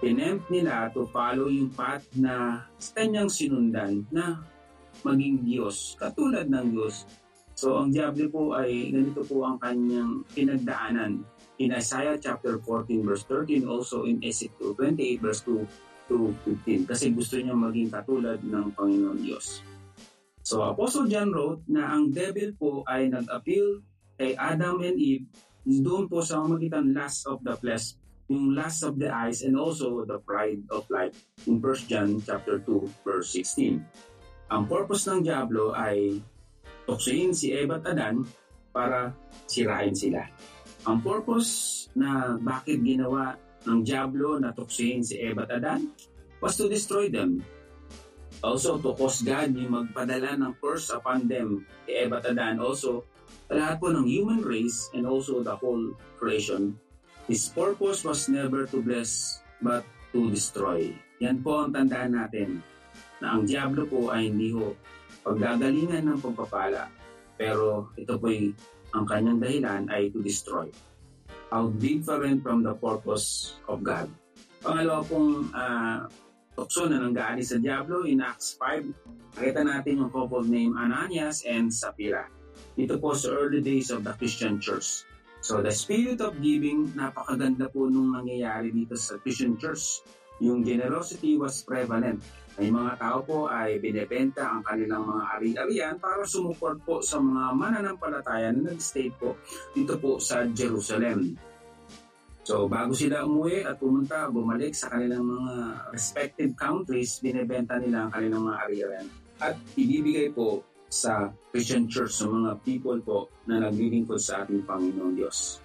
tinempt nila to follow yung path na kanyang sinundan na maging Diyos, katulad ng Diyos. So ang diablo po ay ganito po ang kanyang pinagdaanan in Isaiah chapter 14 verse 13, also in Ezekiel 28 verse 2 to 15, kasi gusto niya maging katulad ng Panginoon Diyos. So Apostle John wrote na ang devil po ay nag-appeal kay Adam and Eve doon po sa magitan lust of the flesh, yung lust of the eyes, and also the pride of life in 1 John chapter 2 verse 16. Ang purpose ng diablo ay tuksoin si Eva at Adan para sirain sila. Ang purpose na bakit ginawa ng diablo na tuksoin si Eva at Adan was to destroy them. Also to cause God yung magpadala ng curse upon them, kay Eva at Adan, also lahat po ng human race and also the whole creation. His purpose was never to bless but to destroy. Yan po ang tandaan natin, na ang diablo po ay hindi ho paggagalingan ng pagpapala, pero ito po ang kanyang dahilan ay to destroy. How different from the purpose of God. Pangalawa pong tukso na nanggaling sa diablo in Acts 5, nakita natin yung couple named Ananias and Sapphira. Ito po sa early days of the Christian Church. So the spirit of giving, napakaganda po nung nangyayari dito sa Christian Church. Yung generosity was prevalent. May mga tao po ay binebenta ang kanilang mga ari-arian para sumuport po sa mga mananampalataya na nag-stay po dito po sa Jerusalem. So bago sila umuwi at bumalik sa kanilang mga respective countries, binebenta nila ang kanilang mga ari-arian at ibibigay po sa Christian Church, sa mga people po na naglilingkod sa ating Panginoon Diyos.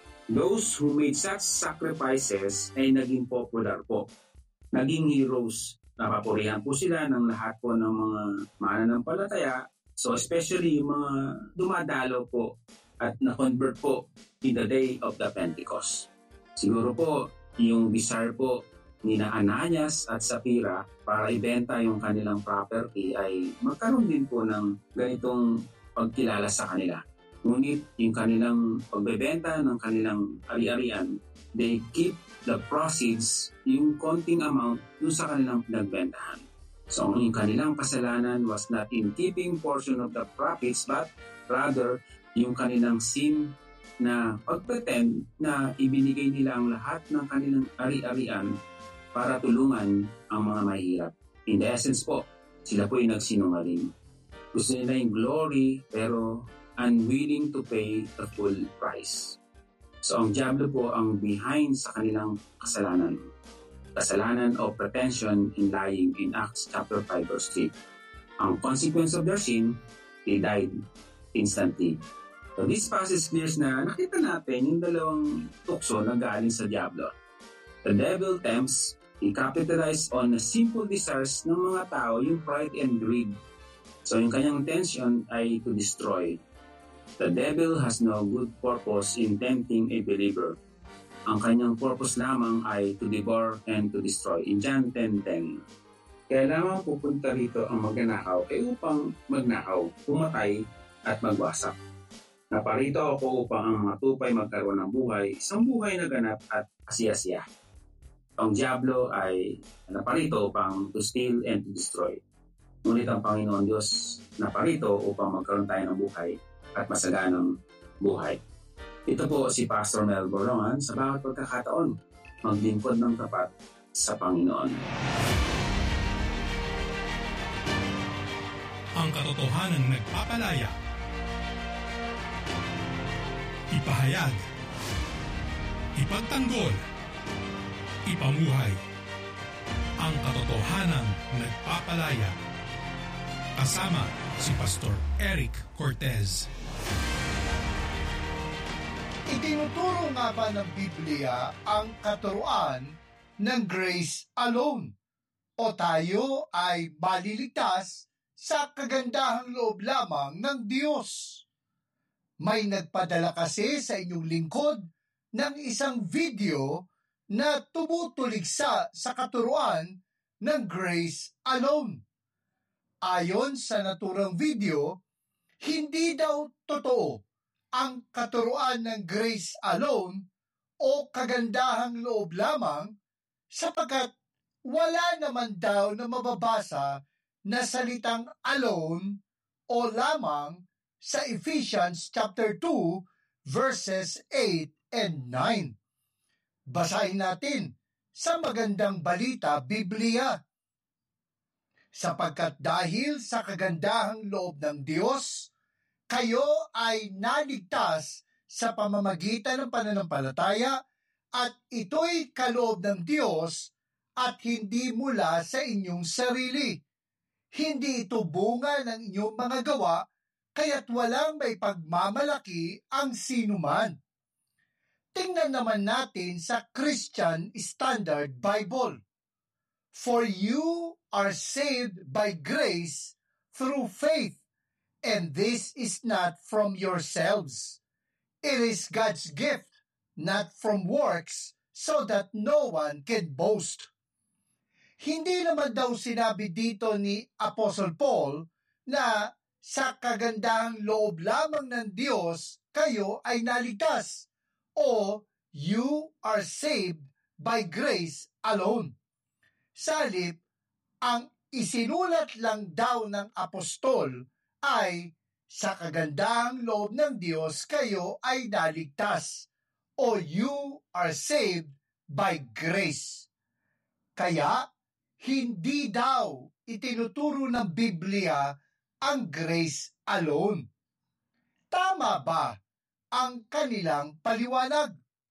Those who made such sacrifices ay naging popular po, naging heroes. Napapurihan po sila ng lahat po ng mga mananampalataya. So especially yung mga dumadalo po at na-convert po in the day of the Pentecost. Siguro po yung desire po ni Ananias at Sapphira para ibenta yung kanilang property ay magkaroon din po ng ganitong pagkilala sa kanila. Ngunit yung kanilang pagbebenta ng kanilang ari-arian, they keep the proceeds, yung konting amount dun sa kanilang pinagbentahan. So yung kanilang kasalanan was not in keeping portion of the profits, but rather yung kanilang sin na pagpretend na ibinigay nila ang lahat ng kanilang ari-arian para tulungan ang mga mahirap. In the essence po, sila po ay nagsinungaling. Gusto nila yung glory pero unwilling to pay the full price. So ang diablo po ang behind sa kanilang kasalanan. Kasalanan of pretension in lying in Acts chapter 5 verse 3. Ang consequence of their sin, they died instantly. So this passage clears na nakita natin yung dalawang tukso na galing sa diablo. The devil tempts, he capitalized on the simple desires ng mga tao, yung pride and greed. So yung kanyang intention ay to destroy. The devil has no good purpose in tempting a believer. Ang kanyang purpose lamang ay to devour and to destroy. In John 10:10. Kaya lamang pupunta rito ang magnanakaw ay upang magnakaw, pumatay at magwasak. Naparito ako upang ang mga tupay magkaroon ng buhay, isang buhay na ganap at kasiyasiya. Ang diablo ay naparito upang to steal and to destroy. Ngunit ang Panginoon Diyos naparito upang magkaroon tayo ng buhay at masaganang buhay. Ito po si Pastor Mel Borongan, sa bawat pagkakataon, maglingkod ng tapat sa Panginoon. Ang katotohanan nagpapalaya. Ipahayag. Ipagtanggol. Ipamuhay. Ang katotohanan nagpapalaya. Kasama si Pastor Eric Cortez. Itinuturo nga ba ng Biblia ang katuruan ng grace alone? O tayo ay maliligtas sa kagandahang loob lamang ng Diyos? May nagpadala kasi sa inyong lingkod ng isang video na tumutuligsa sa katuruan ng grace alone. Ayon sa naturang video, hindi daw totoo ang katuruan ng grace alone o kagandahang loob lamang sapagkat wala naman daw na mababasa na salitang alone o lamang sa Ephesians chapter 2 verses 8 and 9. Basahin natin sa Magandang Balita, Biblia. Sapagkat dahil sa kagandahang loob ng Diyos, kayo ay naligtas sa pamamagitan ng pananampalataya at ito'y kaloob ng Diyos at hindi mula sa inyong sarili. Hindi ito bunga ng inyong mga gawa, kaya't walang may pagmamalaki ang sinuman. Tingnan naman natin sa Christian Standard Bible. For you are saved by grace through faith, and this is not from yourselves. It is God's gift, not from works, so that no one can boast. Hindi naman daw sinabi dito ni Apostle Paul na sa kagandahang loob lamang ng Diyos kayo ay naligtas, o you are saved by grace alone. Salip, ang isinulat lang daw ng apostol ay sa kagandahang loob ng Diyos kayo ay naligtas, o you are saved by grace. Kaya, hindi daw itinuturo ng Biblia ang grace alone. Tama ba ang kanilang paliwanag?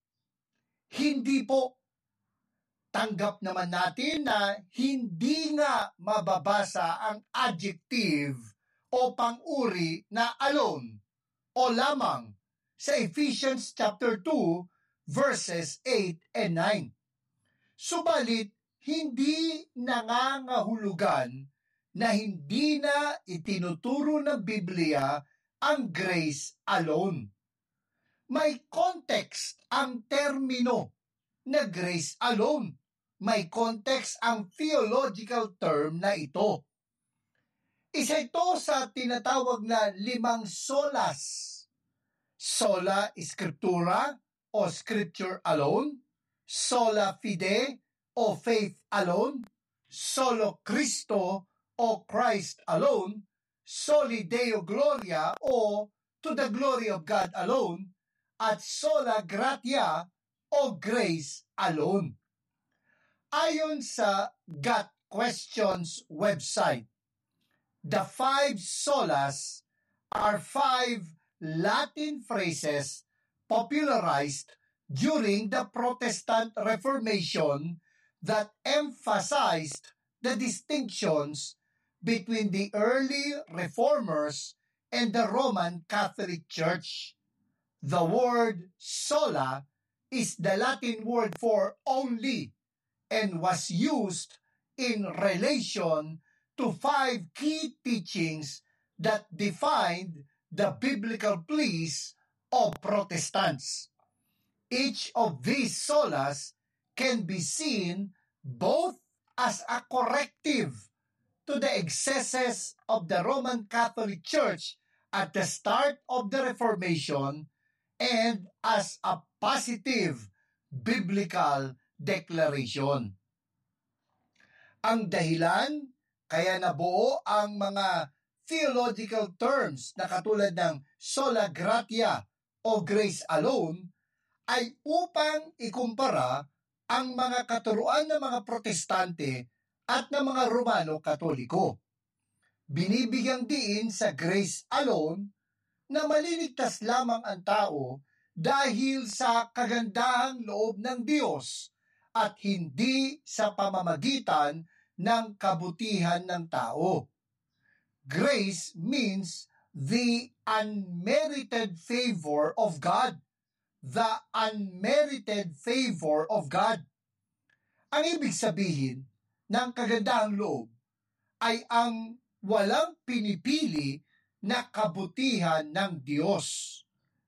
Hindi po. Tanggap naman natin na hindi nga mababasa ang adjective o pang-uri na alone o lamang sa Ephesians chapter 2 verses 8 and 9. Subalit, hindi nangangahulugan na hindi na itinuturo ng Biblia ang grace alone. May context ang termino na grace alone. May context ang theological term na ito. Isa ito sa tinatawag na 5 solas. Sola Scriptura o Scripture alone, sola fide o faith alone, solo Cristo o Christ alone, soli Deo Gloria o to the glory of God alone, at sola gratia o grace alone. Ayon sa Got Questions website, the 5 solas are 5 Latin phrases popularized during the Protestant Reformation that emphasized the distinctions between the early Reformers and the Roman Catholic Church. The word sola is the Latin word for only and was used in relation to 5 key teachings that defined the biblical pleas of Protestants. Each of these solas can be seen both as a corrective to the excesses of the Roman Catholic Church at the start of the Reformation and as a positive biblical declaration. Ang dahilan kaya nabuo ang mga theological terms na katulad ng sola gratia o grace alone ay upang ikumpara ang mga katuruan ng mga Protestante at ng mga Romano Katoliko. Binibigyang diin sa grace alone na maliligtas lamang ang tao dahil sa kagandahang loob ng Diyos at hindi sa pamamagitan ng kabutihan ng tao. Grace means the unmerited favor of God. The unmerited favor of God. Ang ibig sabihin ng kagandahang loob ay ang walang pinipili na kabutihan ng Diyos.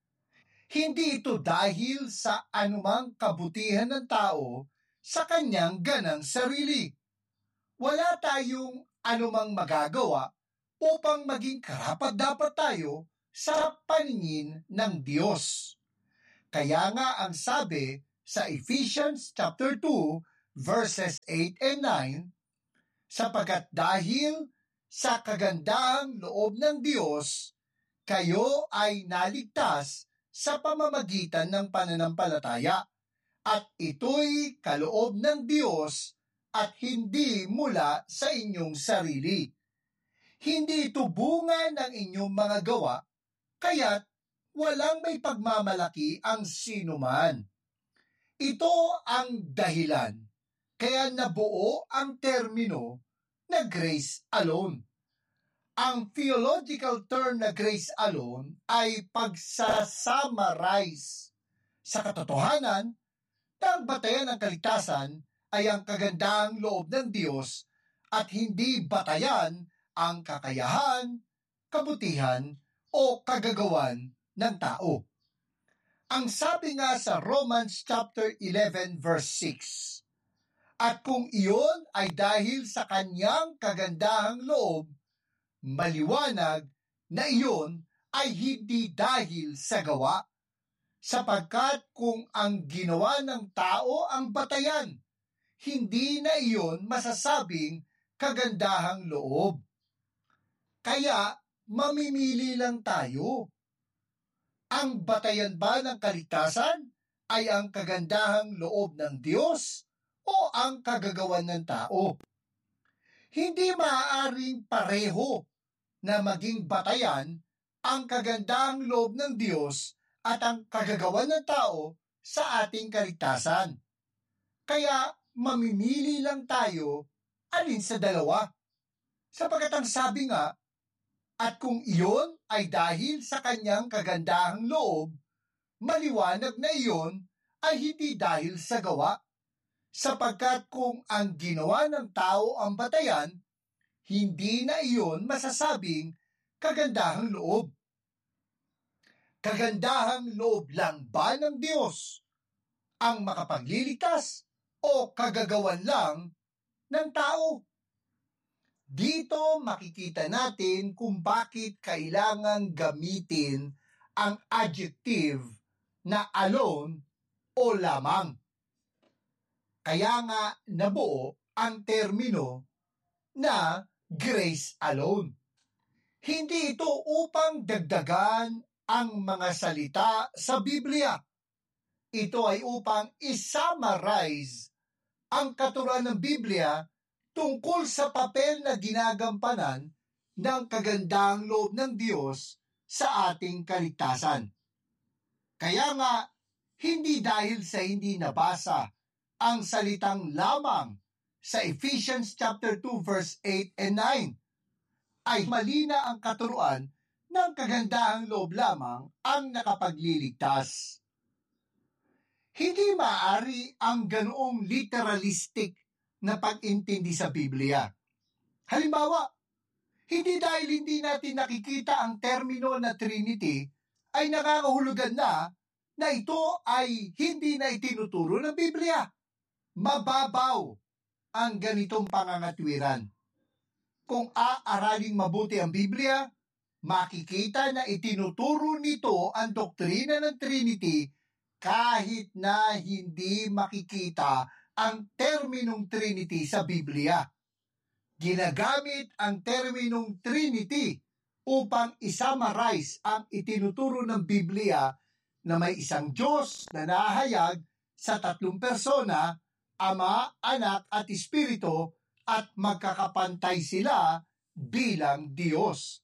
Hindi ito dahil sa anumang kabutihan ng tao sa kanyang ganang sarili. Wala tayong anumang magagawa upang maging karapat-dapat tayo sa paningin ng Diyos. Kaya nga ang sabi sa Ephesians chapter 2 verses 8 and 9, sapagkat dahil sa kagandahang loob ng Diyos, kayo ay naligtas sa pamamagitan ng pananampalataya, at ito'y kaloob ng Diyos at hindi mula sa inyong sarili. Hindi ito bunga ng inyong mga gawa, kaya't walang may pagmamalaki ang sinuman. Ito ang dahilan kaya nabuo ang termino na grace alone. Ang theological term na grace alone ay pagsasummarize sa katotohanan na ang batayan ng kaligtasan ay ang kagandahang loob ng Diyos at hindi batayan ang kakayahan, kabutihan o kagagawan ng tao. Ang sabi nga sa Romans chapter 11 verse 6, at kung iyon ay dahil sa kanyang kagandahang loob, maliwanag na iyon ay hindi dahil sa gawa, sapagkat kung ang ginawa ng tao ang batayan, hindi na iyon masasabing kagandahang loob. Kaya mamimili lang tayo. Ang batayan ba ng kaligtasan ay ang kagandahang loob ng Diyos o ang kagagawan ng tao? Hindi maaaring pareho na maging batayan ang kagandahang loob ng Diyos at ang kagagawan ng tao sa ating kaligtasan. Kaya mamimili lang tayo alin sa dalawa. Sapagkat ang sabi nga, at kung iyon ay dahil sa kanyang kagandahang loob, maliwanag na iyon ay hindi dahil sa gawa, sapagkat kung ang ginawa ng tao ang batayan, hindi na iyon masasabing kagandahang loob. Kagandahang loob lang ba ng Diyos ang makapagliligtas o kagagawan lang ng tao? Dito makikita natin kung bakit kailangan gamitin ang adjective na alone o lamang. Kaya nga nabuo ang termino na grace alone. Hindi ito upang dagdagan ang mga salita sa Biblia. Ito ay upang isummarize ang katuruan ng Biblia tungkol sa papel na ginagampanan ng kagandahang loob ng Diyos sa ating kaligtasan. Kaya nga, hindi dahil sa hindi nabasa ang salitang lamang sa Ephesians chapter 2 verse 8 and 9, ay mali na ang katuruan ng kagandahang loob lamang ang nakapagliligtas. Hindi maaari ang ganoong literalistic na pag-intindi sa Biblia. Halimbawa, hindi dahil hindi natin nakikita ang termino na Trinity ay nakakahulugan na ito ay hindi na itinuturo ng Biblia. Mababaw ang ganitong pangangatwiran. Kung aaraling mabuti ang Biblia, makikita na itinuturo nito ang doktrina ng Trinity kahit na hindi makikita ang terminong Trinity sa Biblia. Ginagamit ang terminong Trinity upang isummarize ang itinuturo ng Biblia na may isang Diyos na nahayag sa tatlong persona, Ama, Anak at Espiritu, at magkakapantay sila bilang Diyos.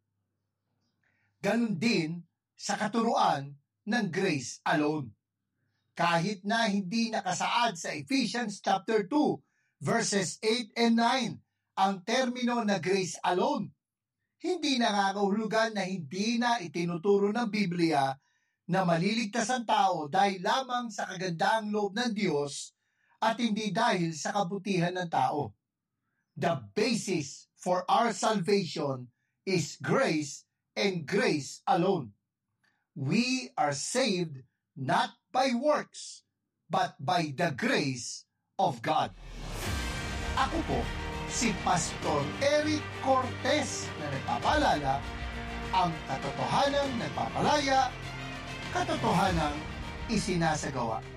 Ganon din sa katuruan ng grace alone. Kahit na hindi nakasaad sa Ephesians chapter 2 verses 8 and 9 ang termino na grace alone, hindi nakakahulugan na hindi na itinuturo ng Biblia na maliligtas ang tao dahil lamang sa kagandahang loob ng Diyos at hindi dahil sa kabutihan ng tao. The basis for our salvation is grace and grace alone. We are saved not by works, but by the grace of God. Ako po, si Pastor Eric Cortez na nagpapaalala, ang katotohanang nagpapalaya, katotohanang isinasagawa.